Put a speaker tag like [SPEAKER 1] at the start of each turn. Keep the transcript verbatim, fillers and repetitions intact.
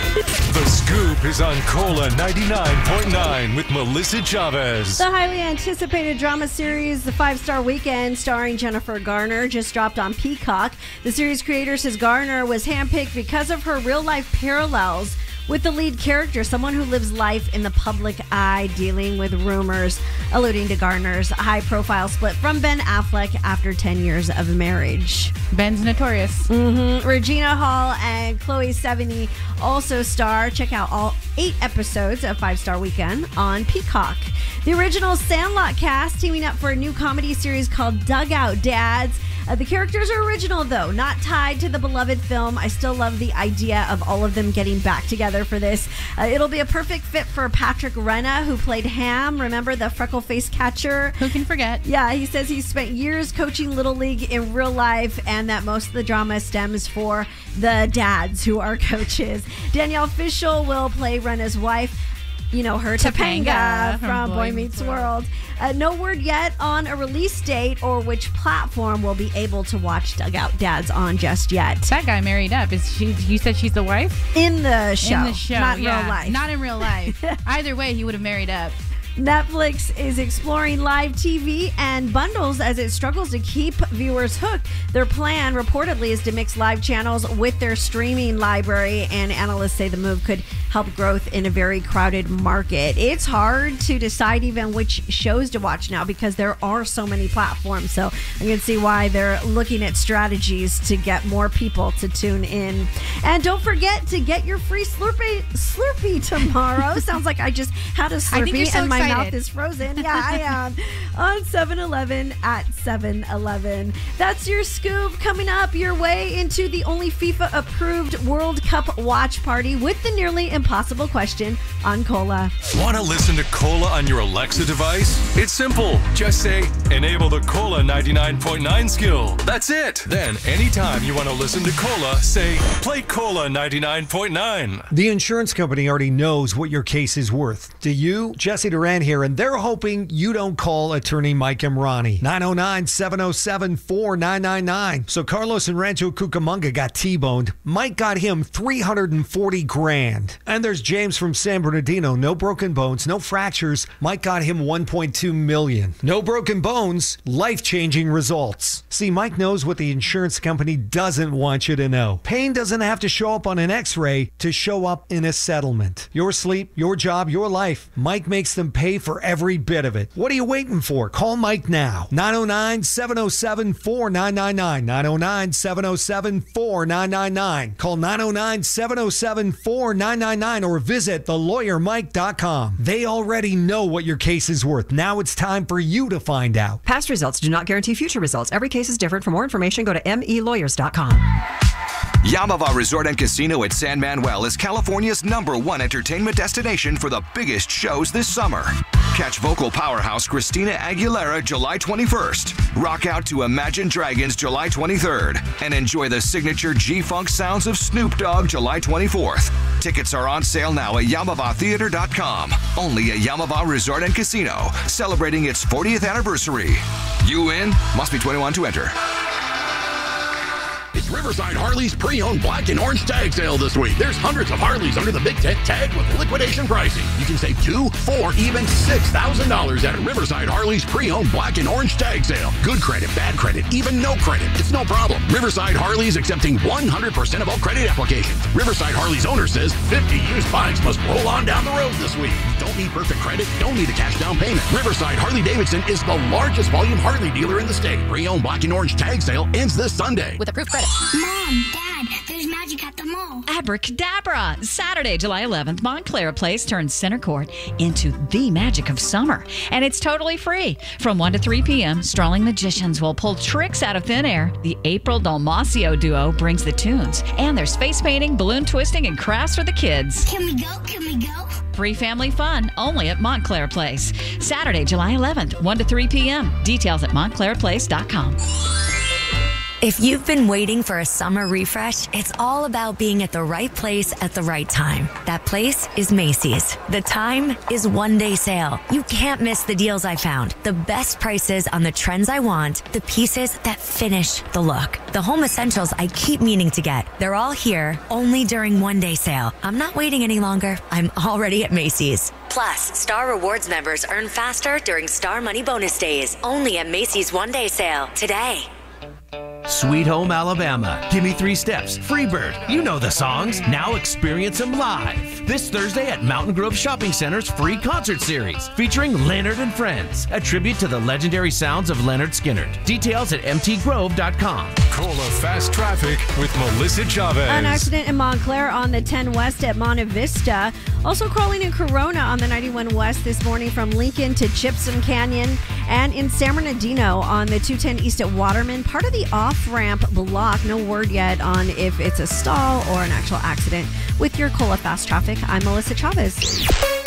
[SPEAKER 1] The Scoop is on Cola ninety-nine point nine with Melissa Chavez.
[SPEAKER 2] The highly anticipated drama series, The Five-Star Weekend, starring Jennifer Garner, just dropped on Peacock. The series creator says Garner was handpicked because of her real-life parallels with the lead character, someone who lives life in the public eye, dealing with rumors, alluding to Garner's high-profile split from Ben Affleck after ten years of marriage.
[SPEAKER 3] Ben's notorious.
[SPEAKER 2] Mm-hmm. Regina Hall and Chloe Sevigny also star. Check out all eight episodes of Five-Star Weekend on Peacock. The original Sandlot cast teaming up for a new comedy series called Dugout Dads. Uh, the characters are original, though, not tied to the beloved film. I still love the idea of all of them getting back together for this. Uh, it'll be a perfect fit for Patrick Renna, who played Ham. Remember the freckle-faced catcher?
[SPEAKER 3] Who can forget?
[SPEAKER 2] Yeah, he says he spent years coaching Little League in real life, and that most of the drama stems for the dads who are coaches. Danielle Fishel will play Renna's wife. You know her, Topanga, Topanga from, from Boy Meets World. World. Uh, no word yet on a release date or which platform we'll be able to watch Dugout Dads on just yet.
[SPEAKER 3] That guy married up. Is she? You said she's the wife?
[SPEAKER 2] In the show.
[SPEAKER 3] In the show,
[SPEAKER 2] not in
[SPEAKER 3] yeah.
[SPEAKER 2] real life.
[SPEAKER 3] Not in real life. Either way, he would have married up.
[SPEAKER 2] Netflix is exploring live T V and bundles as it struggles to keep viewers hooked. Their plan, reportedly, is to mix live channels with their streaming library, and analysts say the move could help growth in a very crowded market. It's hard to decide even which shows to watch now because there are so many platforms. So I can see why they're looking at strategies to get more people to tune in. And don't forget to get your free Slurpee Slurpee tomorrow. Sounds like I just had a Slurpee
[SPEAKER 3] I think you're so
[SPEAKER 2] and my
[SPEAKER 3] excited.
[SPEAKER 2] mouth is frozen. Yeah, I am. On seven eleven at seven eleven. That's your scoop. Coming up your way into the only FIFA-approved World Cup watch party with the nearly impossible question on Cola.
[SPEAKER 1] Want to listen to Cola on your Alexa device? It's simple. Just say, enable the Cola ninety-nine point nine skill. That's it. Then, anytime you want to listen to Cola, say, play Cola ninety-nine point nine.
[SPEAKER 4] The insurance company already knows what your case is worth. Do you? Jesse Duran here, and they're hoping you don't call attorney Mike Imrani. nine oh nine, seven oh seven, four nine nine nine. So Carlos in Rancho Cucamonga got T-boned. Mike got him three hundred forty grand. And there's James from San Bernardino. No broken bones, no fractures. Mike got him one point two million. No broken bones, life-changing results. See, Mike knows what the insurance company doesn't want you to know. Pain doesn't have to show up on an x-ray to show up in a settlement. Your sleep, your job, your life. Mike makes them pay for every bit of it. What are you waiting for? Call Mike now. nine oh nine, seven oh seven, four nine nine nine. nine oh nine, seven oh seven, four nine nine nine. Call nine oh nine, seven oh seven, four nine nine nine or visit the lawyer mike dot com. They already know what your case is worth. Now it's time for you to find out.
[SPEAKER 5] Past results do not guarantee future results. Every case is different. For more information, go to m e lawyers dot com.
[SPEAKER 6] Yamava Resort and Casino at San Manuel is California's number one entertainment destination for the biggest shows this summer. Catch vocal powerhouse Christina Aguilera July twenty-first, rock out to Imagine Dragons July twenty-third, and enjoy the signature G-Funk sounds of Snoop Dogg July twenty-fourth. Tickets are on sale now at yamava theater dot com. Only at Yamava Resort and Casino, celebrating its fortieth anniversary. You in? Must be twenty-one to enter.
[SPEAKER 7] It's Riverside Harley's pre-owned black and orange tag sale this week. There's hundreds of Harleys under the Big Tent tag with liquidation pricing. You can save two, four, even six thousand dollars at Riverside Harley's pre-owned black and orange tag sale. Good credit, bad credit, even no credit. It's no problem. Riverside Harley's accepting one hundred percent of all credit applications. Riverside Harley's owner says fifty used bikes must roll on down the road this week. You don't need perfect credit, don't need a cash down payment. Riverside Harley Davidson is the largest volume Harley dealer in the state. Pre-owned black and orange tag sale ends this Sunday.
[SPEAKER 3] With approved credit.
[SPEAKER 8] Mom, Dad, there's magic at the mall.
[SPEAKER 9] Abracadabra! Saturday, July eleventh, Montclair Place turns Center Court into the magic of summer. And it's totally free. From one to three p.m., strolling magicians will pull tricks out of thin air. The April Dalmacio duo brings the tunes. And there's face painting, balloon twisting, and crafts for the kids.
[SPEAKER 8] Can we go? Can we go?
[SPEAKER 9] Free family fun only at Montclair Place. Saturday, July eleventh, one to three p.m. Details at montclair place dot com.
[SPEAKER 10] If you've been waiting for a summer refresh, it's all about being at the right place at the right time. That place is Macy's. The time is one day sale. You can't miss the deals I found. The best prices on the trends I want, the pieces that finish the look. The home essentials I keep meaning to get. They're all here, only during one day sale. I'm not waiting any longer. I'm already at Macy's. Plus, Star Rewards members earn faster during Star Money Bonus Days. Only at Macy's one day sale today.
[SPEAKER 11] Sweet Home Alabama, Gimme Three Steps, Freebird. You know the songs. Now experience them live. This Thursday at Mountain Grove Shopping Center's free concert series featuring Leonard and Friends, a tribute to the legendary sounds of Leonard Skinner. Details at m t grove dot com.
[SPEAKER 1] Cola Fast Traffic with Melissa Chavez.
[SPEAKER 2] An accident in Montclair on the ten West at Monte Vista. Also crawling in Corona on the ninety-one West this morning from Lincoln to Gypsum Canyon. And in San Bernardino on the two ten East at Waterman, part of the off-ramp block. No word yet on if it's a stall or an actual accident. With your Cola Fast Traffic, I'm Melissa Chavez.